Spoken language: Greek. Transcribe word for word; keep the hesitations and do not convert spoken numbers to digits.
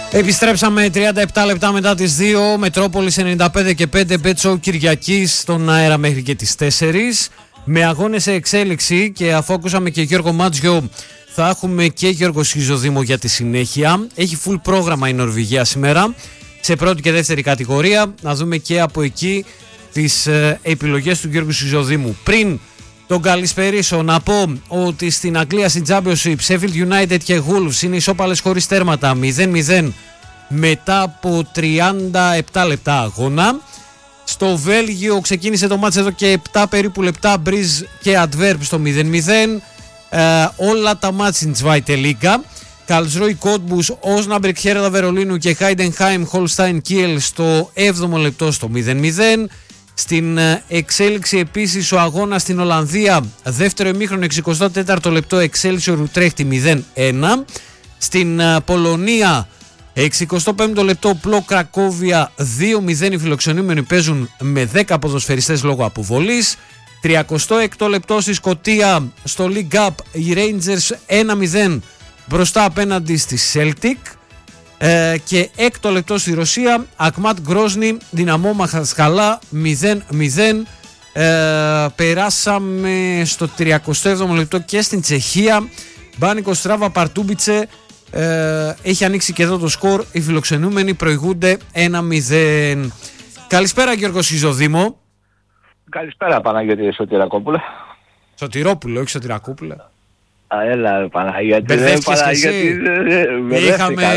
Επιστρέψαμε τριάντα επτά λεπτά μετά τις δύο. Μετρόπολης ενενήντα πέντε και πέντε, Bet-Show Κυριακής στον αέρα μέχρι και τις τέσσερις. Με αγώνες σε εξέλιξη, και αφού ακούσαμε και Γιώργο Μάτζιο, θα έχουμε και Γιώργο Σιζοδήμο για τη συνέχεια. Έχει full πρόγραμμα η Νορβηγία σήμερα, σε πρώτη και δεύτερη κατηγορία. Να δούμε και από εκεί τις ε, επιλογές του Γιώργου Σιζοδήμου. Πριν τον καλησπερίσω, να πω ότι στην Αγγλία, στην Championship, Sheffield United και Wolves είναι ισόπαλες χωρίς τέρματα, μηδέν μηδέν μετά από τριάντα επτά λεπτά αγώνα. Στο Βέλγιο ξεκίνησε το μάτς εδώ και επτά περίπου λεπτά, Breeze και Adverb στο μηδέν μηδέν. Ε, όλα τα μάτς στην Zweite Liga. Καλσρόι Κότμπους, Όσναμπρικ Χέρδα Βερολίνου και Χάιντενχάιμ Χολστάιν Κίελ στο έβδομο λεπτό στο μηδέν μηδέν. Στην εξέλιξη επίσης ο αγώνας στην Ολλανδία, δεύτερο ημίχρονο εξηκοστό τέταρτο λεπτό, Excelsior Utrecht μηδέν ένα. Στην Πολωνία εξηκοστό πέμπτο λεπτό, Πλο Κρακόβια δύο μηδέν. Οι φιλοξενούμενοι παίζουν με δέκα ποδοσφαιριστές λόγω αποβολής. τριακοστό έκτο λεπτό στη Σκωτία, στο League Cup, οι Rangers ένα μηδέν μπροστά απέναντι στη Celtic. Ε, και έκτο λεπτό στη Ρωσία, Ακμάτ Γκρόσνη Δυναμό Μαχασκαλά μηδέν μηδέν. ε, Περάσαμε στο τριακοστό έβδομο λεπτό και στην Τσεχία, Μπάνικο Στράβα Παρτούμπιτσε. ε, Έχει ανοίξει και εδώ το σκορ. Οι φιλοξενούμενοι προηγούνται ένα μηδέν. Καλησπέρα Γιώργο Σιζοδήμο. Καλησπέρα Παναγιώτη Σωτηρακόπουλε. Σωτηρόπουλο, όχι Σωτηρακόπουλε. Α, έλα Παναγιώτη. Μπερδεύτηκες και εσύ. Είχαμε